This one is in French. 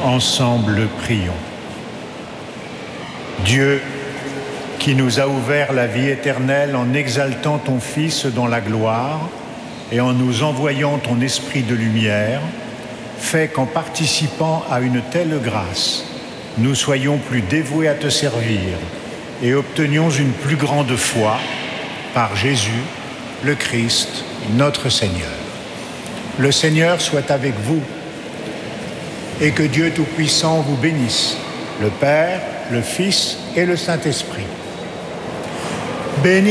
Ensemble, prions. Dieu, qui nous a ouvert la vie éternelle en exaltant ton Fils dans la gloire et en nous envoyant ton esprit de lumière, fais qu'en participant à une telle grâce, nous soyons plus dévoués à te servir et obtenions une plus grande foi par Jésus, le Christ, notre Seigneur. Le Seigneur soit avec vous et que Dieu Tout-Puissant vous bénisse, le Père, le Fils et le Saint-Esprit. Béni